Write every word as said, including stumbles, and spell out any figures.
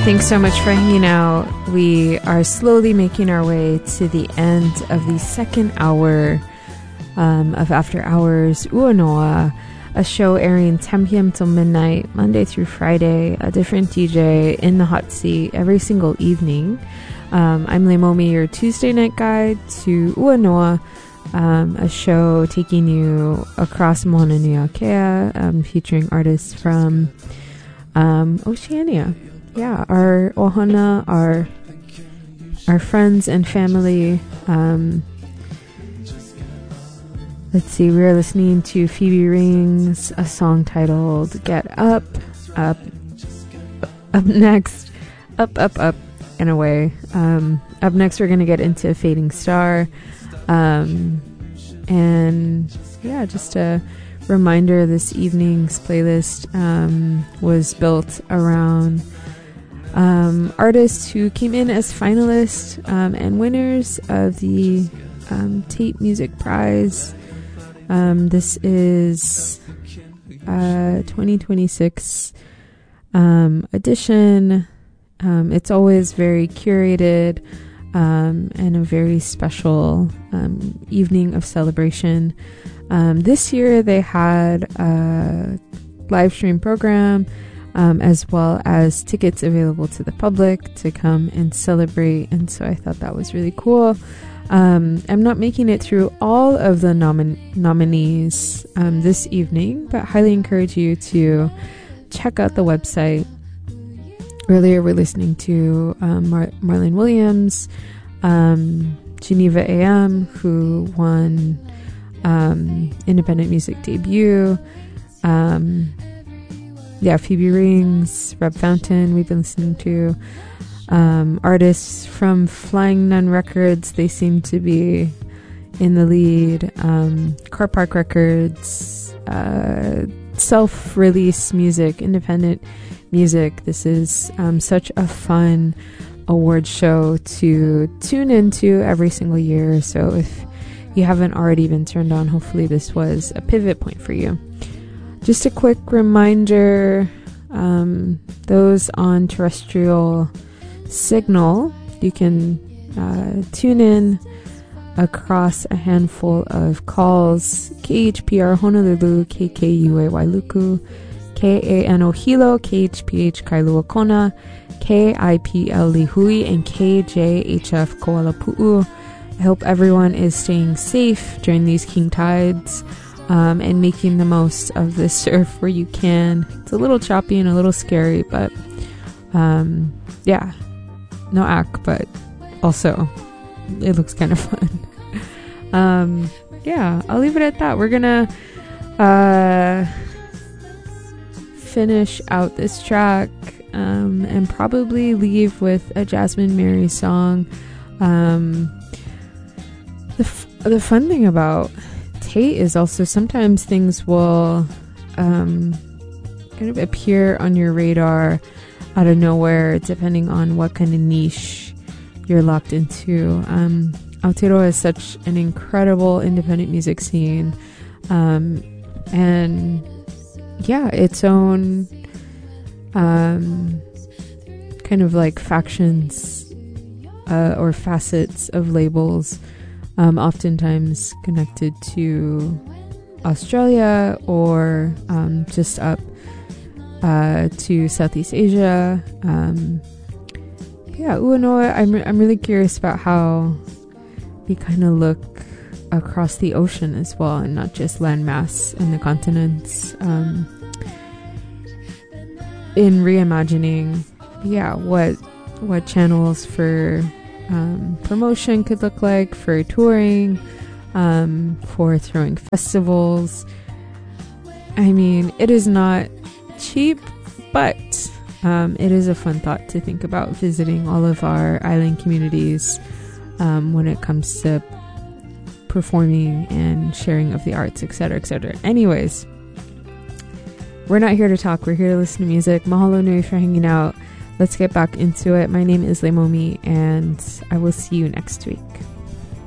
Thanks so much for hanging out. We are slowly making our way to the end of the second hour um, of After Hours Uanoa, a show airing ten p.m. till midnight, Monday through Friday, a different D J in the hot seat every single evening. Um, I'm Leimomi, your Tuesday night guide to Uanoa, um, a show taking you across Moana Nui Akea, um, featuring artists from um, Oceania. Yeah, our ohana, our our friends and family. Um, let's see, we are listening to Phoebe Rings, a song titled "Get Up." Up, up next, up, up, up, and away. Um, up next, we're gonna get into Fading Star, um, and yeah, just a reminder: this evening's playlist um, was built around Um, artists who came in as finalists um, and winners of the um, Tate Music Prize. Um, this is uh, twenty twenty-six um, edition. Um, it's always very curated um, and a very special um, evening of celebration. Um, this year they had a live stream program, Um, as well as tickets available to the public to come and celebrate. And so I thought that was really cool. Um, I'm not making it through all of the nomin- nominees um, this evening, but highly encourage you to check out the website. Earlier, we're listening to um, Mar- Marlene Williams, um, Geneva A M, who won um, Independent Music Debut. Um, Yeah, Phoebe Rings, Reb Fountain, we've been listening to um, artists from Flying Nun Records. They seem to be in the lead. Um, Car Park Records, uh, self-release music, independent music. This is um, such a fun award show to tune into every single year. So if you haven't already been turned on, hopefully this was a pivot point for you. Just a quick reminder, um, those on terrestrial signal, you can uh, tune in across a handful of calls: K H P R Honolulu, K K U A Wailuku, K A N O Hilo, K H P H Kailua Kona, K I P L Lihui, and K J H F Koala Pu'u. I hope everyone is staying safe during these king tides. Um, and making the most of this surf where you can. It's a little choppy and a little scary, but um, yeah, no ack, but also it looks kind of fun. um, yeah, I'll leave it at that. We're gonna uh, finish out this track um, and probably leave with a Jasmine Mary song. Um, the f- the fun thing about Tate is also sometimes things will um, kind of appear on your radar out of nowhere, depending on what kind of niche you're locked into. Um, Aotearoa is such an incredible independent music scene, um, and yeah, its own um, kind of like factions uh, or facets of labels. Um, oftentimes connected to Australia or um, just up uh, to Southeast Asia. Um, yeah, Uanoa, I'm, I'm really curious about how we kind of look across the ocean as well, and not just landmass in the continents. Um, in reimagining, yeah, what what channels for Um, promotion could look like, for touring, um, for throwing festivals. I mean, it is not cheap, but um, it is a fun thought to think about visiting all of our island communities um, when it comes to performing and sharing of the arts, et cetera, et cetera. Anyways, we're not here to talk. We're here to listen to music. Mahalo nui for hanging out. Let's get back into it. My name is Leimomi, and I will see you next week.